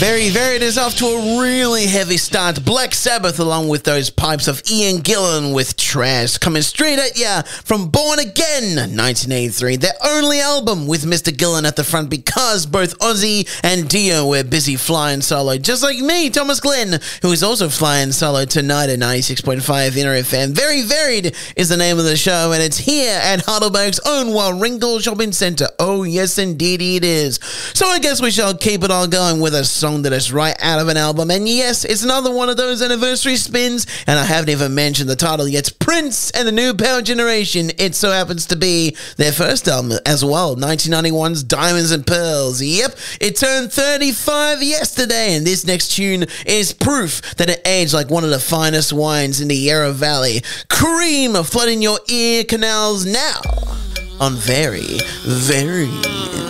Very Varied is off to a really heavy start. Black Sabbath, along with those pipes of Ian Gillan with Trash, coming straight at ya from Born Again, 1983. Their only album with Mr. Gillan at the front, because both Ozzy and Dio were busy flying solo, just like me, Thomas Glenn, who is also flying solo tonight at 96.5 Inner FM. Very Varied is the name of the show, and it's here at Heidelberg's own Warringal Shopping Centre. Oh, yes, indeed it is. So I guess we shall keep it all going with a song that is right out of an album, and yes, it's another one of those anniversary spins, and I haven't even mentioned the title yet. It's Prince and the New Power Generation. It so happens to be their first album as well, 1991's Diamonds and Pearls. Yep, it turned 35 yesterday, and this next tune is proof that it aged like one of the finest wines in the Yarra Valley. Cream flooding your ear canals now on Very Varied.